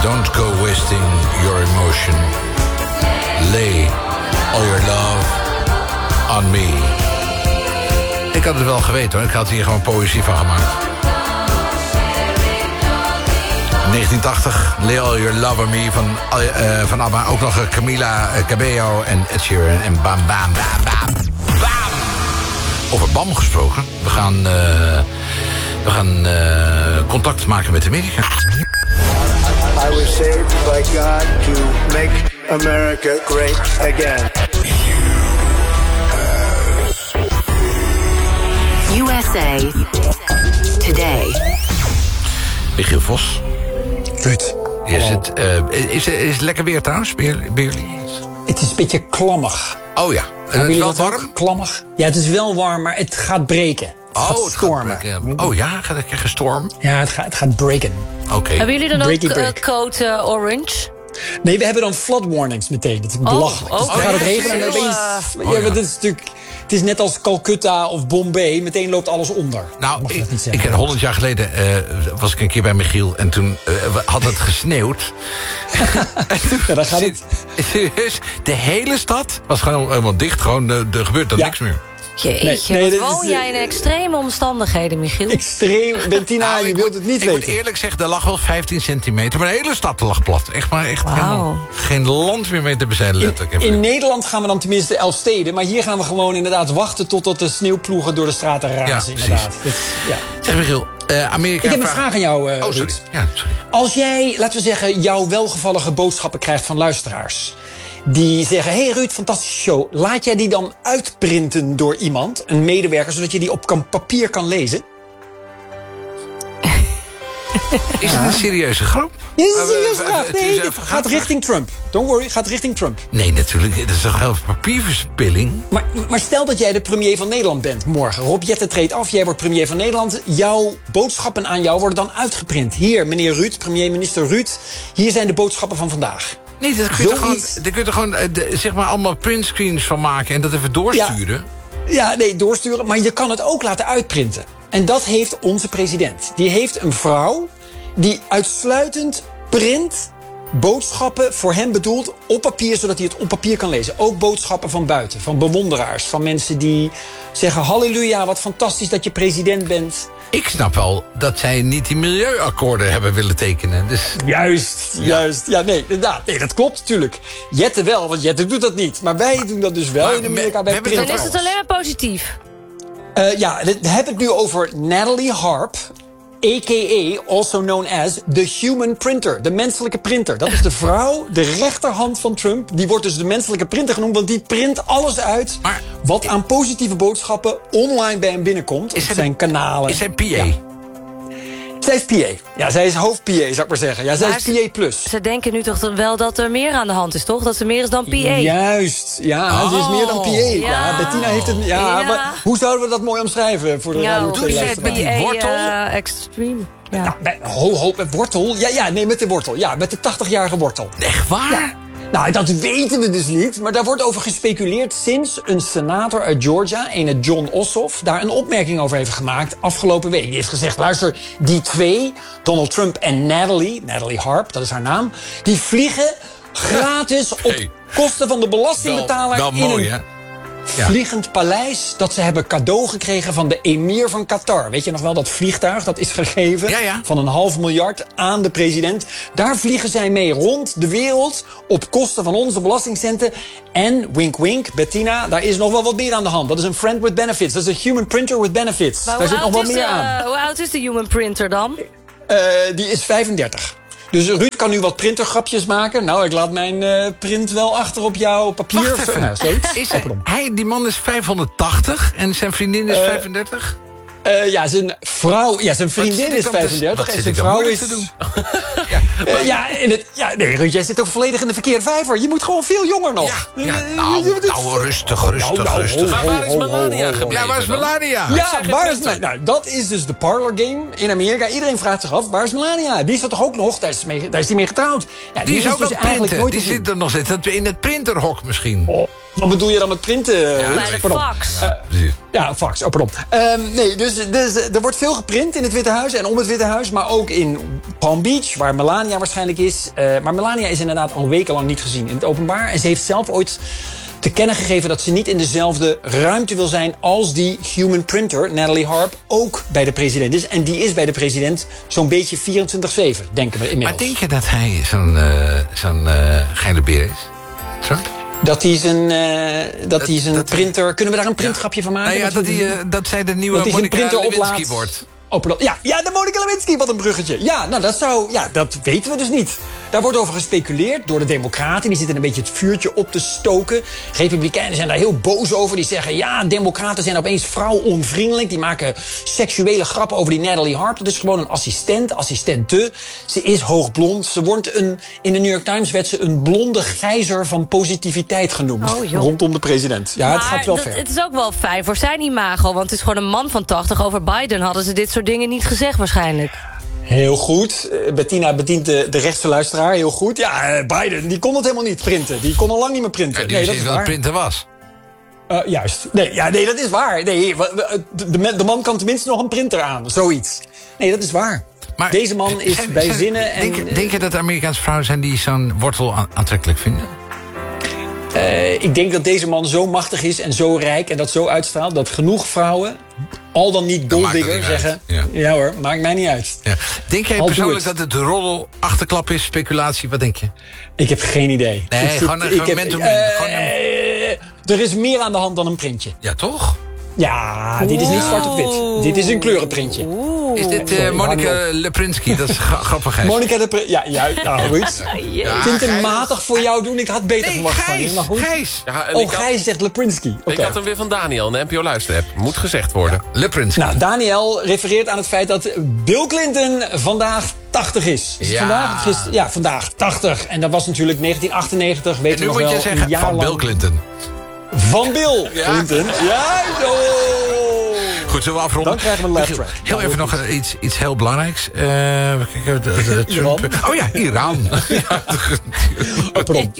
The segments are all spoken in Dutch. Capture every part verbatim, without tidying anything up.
Don't go wasting your emotion. Lay all your love on me. Ik had het wel geweten hoor. Ik had hier gewoon poëzie van gemaakt. negentien tachtig, Lay All Your Love On Me van, uh, van ABBA. Ook nog Camila Cabello en Ed Sheeran en bam, bam, bam, bam, bam. Over bam gesproken. We gaan, uh, we gaan uh, contact maken met Amerika. I was saved by God to make America great again. U S A Today. Michiel Vos. Ruud. Is het, uh, is, is het lekker weer trouwens, bij jullie? Het is een beetje klammig. Oh ja. En het is wel warm? Ook? Klammig. Ja, het is wel warm, maar het gaat breken. Het oh, gaat het stormen. Gaat breken. Oh ja, gaat het krijgen storm? Ja, het gaat, het gaat breken. Oké. Okay. Hebben jullie dan Breaky ook break. uh, code uh, orange? Nee, we hebben dan flood warnings meteen. Dat is belachelijk. Oh, dus dan oh, gaat het ja, regenen en heel, opeens... uh, ja, oh, ja. maar dit is natuurlijk... Het is net als Calcutta of Bombay. Meteen loopt alles onder. Nou, Mag ik, dat niet ik, honderd jaar geleden uh, was ik een keer bij Michiel... en toen uh, had het gesneeuwd. Ja, dan gaat het... Serieus, de hele stad was gewoon helemaal dicht. Gewoon, uh, er gebeurt er Ja. niks meer. Jeetje, Nee, nee, wat dit woon is, jij in extreme omstandigheden, Michiel? Extreem. Bettina, Nou, je ik wilt moet- het niet ik weten. moet eerlijk zeggen, er lag wel vijftien centimeter. Maar de hele stad lag plat. Echt maar echt Wauw. helemaal geen land meer mee te bezeilen. In, letterlijk. in Nederland gaan we dan tenminste elf steden. Maar hier gaan we gewoon inderdaad wachten... totdat de sneeuwploegen door de straten razen. Ja, precies. inderdaad. Dus, ja. Zeg Michiel, uh, Amerika... Ik heb een vraag aan jou, uh, Oh, sorry. Ruud. Ja, sorry. Als jij, laten we zeggen, jouw welgevallige boodschappen krijgt van luisteraars... die zeggen, hey Ruud, fantastische show. Laat jij die dan uitprinten door iemand, een medewerker... zodat je die op kan, papier kan lezen? Is het een serieuze grap? Ja, dat is een Uh, serieuze uh, vraag. het is Nee, dit even- gaat richting Trump. Don't worry, gaat richting Trump. Nee, natuurlijk. Dat is toch heel veel papierverspilling? Maar, maar stel dat jij de premier van Nederland bent morgen. Rob Jetten treedt af, jij wordt premier van Nederland. Jouw boodschappen aan jou worden dan uitgeprint. Hier, meneer Ruud, premier-minister Ruud. Hier zijn de boodschappen van vandaag. Nee, daar kun je, er gewoon, Zoiets. daar kun je er gewoon uh, de, zeg maar allemaal printscreens van maken... en dat even doorsturen. Ja, nee, doorsturen. Maar je kan het ook laten uitprinten. En dat heeft onze president. Die heeft een vrouw die uitsluitend print boodschappen voor hem bedoeld op papier... zodat hij het op papier kan lezen. Ook boodschappen van buiten, van bewonderaars. Van mensen die zeggen, halleluja, wat fantastisch dat je president bent. Ik snap wel dat zij niet die milieuakkoorden hebben willen tekenen. Dus Juist, juist. Ja, nee, inderdaad. Nee, dat klopt natuurlijk. Jette wel, want Jette doet dat niet. Maar wij doen dat dus wel Maar in Amerika we- bij we hebben print. Dan is het alleen maar positief. Uh, ja, we hebben het nu over Natalie Harp, a k a also known as the human printer, de menselijke printer. Dat is de vrouw, de rechterhand van Trump. Die wordt dus de menselijke printer genoemd, want die print alles uit... Maar- wat aan positieve boodschappen online bij hem binnenkomt. Is op zij zijn de- kanalen. is zij P A? Ja. Zij is P A. Ja, zij is hoofd-P A, zou ik maar zeggen. Ja, zij Maar is ze- P A plus. Ze denken nu toch wel dat er meer aan de hand is, toch? Dat ze meer is dan P A. Juist, ja, ze is meer dan P A. Ja, Ja. Bettina heeft het... Ja, Ja. Maar hoe zouden we dat mooi omschrijven voor de Ja, radio hoe doe twee je is het luisteraars? met die wortel? Uh, extreme. Ja. Ja, bij, ho, ho, met wortel? Ja, ja, nee, met de wortel. Ja, met de tachtigjarige wortel. Echt waar? Nou, dat weten we dus niet, maar daar wordt over gespeculeerd sinds een senator uit Georgia, ene John Ossoff, daar een opmerking over heeft gemaakt afgelopen week. Die heeft gezegd, luister, die twee, Donald Trump en Natalie, Natalie Harp, dat is haar naam, die vliegen gratis op Hey. kosten van de belastingbetaler Wel, wel in mooi, een hè? Ja. vliegend paleis dat ze hebben cadeau gekregen van de emir van Qatar. Weet je nog wel, dat vliegtuig dat is gegeven Ja, ja. van een half miljard aan de president. Daar vliegen zij mee rond de wereld op kosten van onze belastingcenten. En, wink wink, Bettina, daar is nog wel wat meer aan de hand. Dat is een friend with benefits. Dat is een human printer with benefits. Maar daar hoe zit nog oud wel is meer de- aan. Hoe oud is de human printer dan? Uh, die is vijfendertig. Dus Ruud kan nu wat printergrapjes maken. Nou, ik laat mijn uh, print wel achter op jouw papier. Wacht even. Nou, zoiets. Is hij, hij, die man is vijfhonderdtachtig en zijn vriendin is vijfendertig? Uh, ja, zijn vrouw, ja, zijn vriendin zit ik is dan te- vijfendertig wat en zit zijn ik dan vrouw moeilijk is... te doen? Uh, ja, in het, ja, nee, Ruud, jij zit ook volledig in de verkeerde vijver. Je moet gewoon veel jonger nog. Ja, ja, Uh, nou, je moet het- nou, rustig, rustig, Nou, nou, rustig. ho, ho, Waar is ho, Melania ho, ho. gebleven? Ja, waar is dan? Melania? Ja, zag geen waar is, printer. nou, dat is dus de parlor game in Amerika. Iedereen vraagt zich af, waar is Melania? Die is er toch ook nog? Daar is, mee, daar is die mee getrouwd. Ja, Die is ook dus aan het eigenlijk printen. nooit Die te zien. zit er nog steeds in het printerhok misschien. Oh, Wat bedoel je dan met printen? Ja, Bij de Pardon. fax. Precies. Ja, fax. Oh, pardon. Um, nee, dus, dus er wordt veel geprint in het Witte Huis en om het Witte Huis. Maar ook in Palm Beach, waar Melania waarschijnlijk is. Uh, maar Melania is inderdaad al wekenlang niet gezien in het openbaar. En ze heeft zelf ooit te kennen gegeven dat ze niet in dezelfde ruimte wil zijn als die human printer, Natalie Harp, ook bij de president is. En die is bij de president zo'n beetje vierentwintig zeven, denken we inmiddels. Maar denk je dat hij zo'n uh, zo'n uh, geile beer is? Trump? Dat hij zijn, uh, dat Dat- hij zijn dat- printer... Kunnen we daar een printgrapje van maken? Nou ja, dat, we- hij, uh, dat zij de nieuwe dat hij zijn Monica printer Lewinsky oplaadt. wordt. Oh, pardon. Ja, ja, de Monica Lewinsky, wat een bruggetje. Ja, nou, dat zou, ja, dat weten we dus niet. Daar wordt over gespeculeerd door de democraten. Die zitten een beetje het vuurtje op te stoken. Republikeinen zijn daar heel boos over. Die zeggen, ja, democraten zijn opeens vrouwonvriendelijk. Die maken seksuele grappen over die Natalie Harp. Dat is gewoon een assistent, assistente. Ze is hoogblond. Ze wordt een, in de New York Times werd ze een blonde gijzer van positiviteit genoemd. Oh, joh. Rondom de president. Ja, het Maar gaat wel dat- ver. Het is ook wel fijn voor zijn imago, want het is gewoon een man van tachtig. Over Biden hadden ze dit soort dingen niet gezegd waarschijnlijk. Heel goed. Eh, Bettina bedient de, de rechtse luisteraar. Heel goed. Ja, eh, Biden, die kon het helemaal niet printen. Die kon al lang niet meer printen. Ja, die nee, wist dat niet is wat waar. printen was. Eh, juist. Nee, ja, nee, dat is waar. Nee, wa- wa- de, de, de man kan tenminste nog een printer aan. Zoiets. Nee, dat is waar. Maar Deze man is zijn- bij zijn- zinnen en... Denk, denk je dat er Amerikaanse vrouwen zijn die zo'n wortel aan- aantrekkelijk vinden? eh, ik denk dat deze man zo machtig is en zo rijk en dat zo uitstraalt... dat genoeg vrouwen, al dan niet maakt het golddigger, niet zeggen... uit. Ja. Ja. hoor, maakt mij niet uit. Ja. Denk jij I'll persoonlijk do it. dat het roddel achterklap is, speculatie? Wat denk je? Ik heb geen idee. Nee, Ik zit- gewoon een ik heb- momentum in. eh, Gewoon een- Er is meer aan de hand dan een printje. Ja, toch? Ja, dit is niet zwart op wit. Dit is een kleurenprintje. Is dit Sorry, uh, Monica hang Lewinsky? Dat is gra- grappig, Gijs. Monica de Pre... Ja, ja, nou goed. Ja, Ik vind het Gijs. matig voor jou doen. Ik had beter Nee, verwacht van je. Gijs, Maar goed. Gijs. Ja, en Oh, ik, had, Gijs zegt Leprinsky. Oké. ik had hem weer van Daniel in de N P O Luister-app. Moet gezegd worden. Lewinsky. Nou, Daniel refereert aan het feit dat Bill Clinton vandaag tachtig is. Is het Ja. vandaag? of gister- Ja, vandaag. tachtig. En dat was natuurlijk negentien achtennegentig. Weet en je nu nog moet wel. je zeggen een jaar van lang. Bill Clinton. Van Bill Clinton. Ja, oh. Goed, zullen we afronden? Dan krijgen we een laugh Michiel, track. Heel Ja, even heel nog eh, iets, iets heel belangrijks. Uh, kijk, de, de, Iran. Trump. Oh ja, Iran. Ja. Oh, pardon.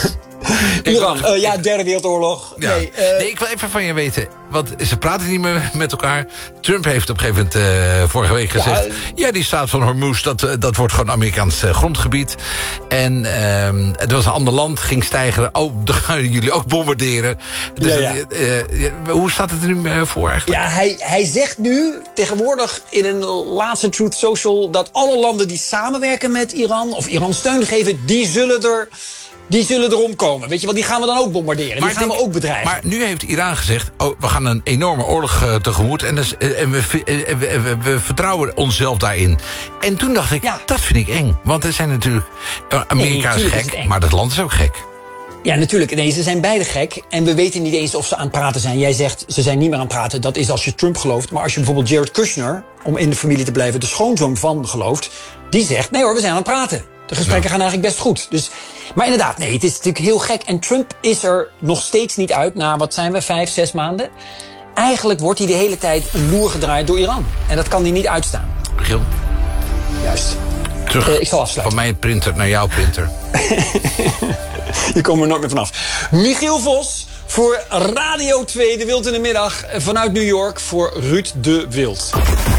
Iran. Eh, ja, derde wereldoorlog. Ja. Nee, eh, nee, ik wil even van je weten. Want ze praten niet meer met elkaar. Trump heeft op een gegeven moment uh, vorige week gezegd... Ja, ja die staat van Hormuz, dat, uh, dat wordt gewoon Amerikaans uh, grondgebied. En uh, het was een ander land, ging stijgen. Oh, dan gaan jullie ook bombarderen. Dus, Ja, ja. uh, uh, hoe staat het er nu uh, voor eigenlijk? Ja, hij, hij zegt nu tegenwoordig in een laatste Truth Social... dat alle landen die samenwerken met Iran of Iran steun geven... die zullen er, die zullen erom komen. Weet je wel, die gaan we dan ook bombarderen. Die gaan denk- we ook bedreigen. Maar nu heeft Iran gezegd... oh, we gaan een enorme oorlog uh, tegemoet... en, dus, uh, en we, uh, we, we, we vertrouwen onszelf daarin. En toen dacht ik, Ja. dat vind ik eng. Want er zijn natuurlijk... Uh, Amerika Nee, is tuurlijk is gek, het eng. maar dat land is ook gek. Ja, natuurlijk. Nee, ze zijn beide gek. En we weten niet eens of ze aan het praten zijn. Jij zegt, ze zijn niet meer aan het praten. Dat is als je Trump gelooft. Maar als je bijvoorbeeld Jared Kushner, om in de familie te blijven... de schoonzoon van gelooft, die zegt... nee hoor, we zijn aan het praten. De gesprekken gaan eigenlijk best goed. Dus, maar inderdaad, nee, het is natuurlijk heel gek. En Trump is er nog steeds niet uit na, wat zijn we, vijf, zes maanden. Eigenlijk wordt hij de hele tijd een loer gedraaid door Iran. En dat kan hij niet uitstaan. Giel, Juist. terug Eh, ik zal afsluiten. van mijn printer naar jouw printer. Je komt er nooit meer vanaf. Michiel Vos voor Radio twee, De Wild in de Middag. Vanuit New York voor Ruud de Wild.